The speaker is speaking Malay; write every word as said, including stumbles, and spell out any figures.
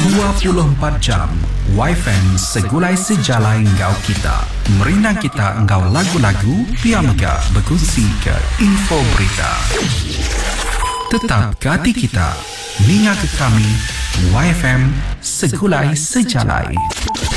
dua puluh empat jam Y F M segulai sejalai engkau kita. Merina kita engkau lagu-lagu, pia mega berkongsi ke info berita. Tetap ke hati kita, ninga ke kami Y F M segulai sejalai.